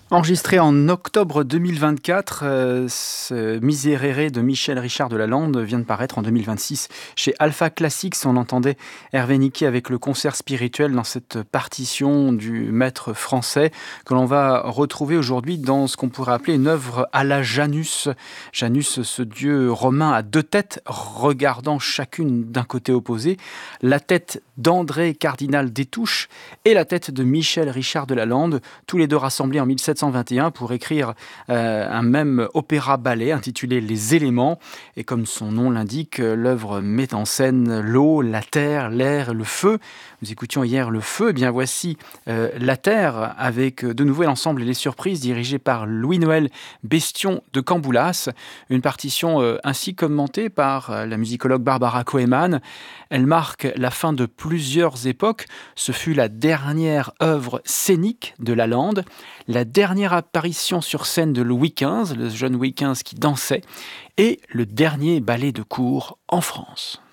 Enregistré en octobre 2024, ce Miserere de Michel Richard de Lalande vient de paraître en 2026 chez Alpha Classics. On entendait Hervé Niquet avec le concert spirituel dans cette partition du maître français que l'on va retrouver aujourd'hui dans ce qu'on pourrait appeler une œuvre à la Janus. Janus, ce dieu romain à deux têtes, regardant chacune d'un côté opposé. La tête d'André Cardinal Destouches et la tête de Michel Richard de Lalande, tous les deux rassemblés en 1721 pour écrire un même opéra-ballet intitulé Les Éléments. Et comme son nom l'indique, l'œuvre met en scène l'eau, la terre, l'air, le feu. Nous écoutions hier le feu, et bien voici la terre avec de nouveau l'ensemble et les surprises dirigé par Louis-Noël Bestion de Camboulas. Une partition ainsi commentée par la musicologue Barbara Koeman. Elle marque la fin de plusieurs époques. Ce fut la dernière œuvre scénique de Lalande, la dernière apparition sur scène de Louis XV, le jeune Louis XV qui dansait, et le dernier ballet de cour en France.